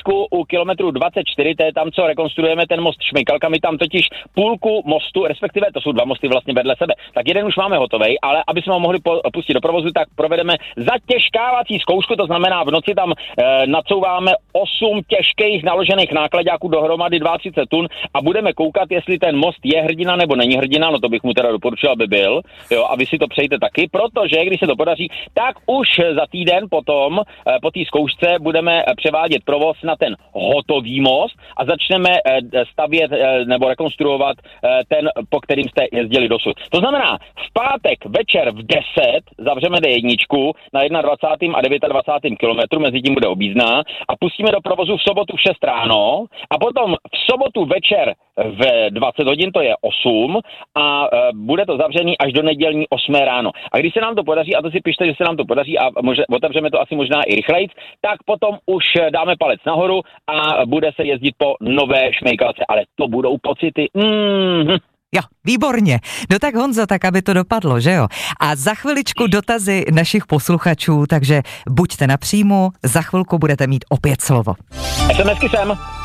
u kilometru 24, to je tam, co rekonstruujeme ten most Šmejkalka, my tam totiž půlku mostu, respektive to jsou dva mosty vlastně vedle sebe, tak jeden už máme hotovej, ale aby jsme ho mohli pustit do provozu, tak provedeme zatěžkávací zkoušku, to znamená v noci tam nacouváme 8 těžkých naložených nákladáků dohromady 32 tun a budeme koukat, jestli ten most je hrdina nebo není hrdina, no to bych mu teda doporučil, aby byl, jo, a vy si to přejte taky, protože když se to podaří, tak už za týden potom po té zkoušce budeme převádět provoz na ten hotový most a začneme stavět nebo rekonstruovat ten, po kterým jste jezdili dosud. To znamená, v pátek večer v 10 zavřeme D1 na 21. a 29. kilometru, mezi tím bude objízdná a pustíme do provozu v sobotu v 6 ráno a potom v sobotu večer v 20 hodin, to je 8 a bude to zavřený až do nedělní 8 ráno. A když se nám to podaří, a to si pište, že se nám to podaří a otevřeme to asi možná i rychlejc, tak potom už dáme palec nahoru a bude se jezdit po nové Šmejkalce, ale to budou pocity. Jo, výborně. No tak Honzo, tak aby to dopadlo, že jo? A za chviličku dotazy našich posluchačů, takže buďte napříjmu, za chvilku budete mít opět slovo. SMSky sem.